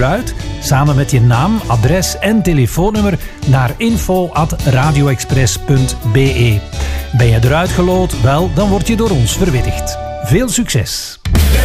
vooruit, samen met je naam, adres en telefoonnummer naar info@radioexpress.be. Ben je eruit geloot? Wel, dan word je door ons verwittigd. Veel succes!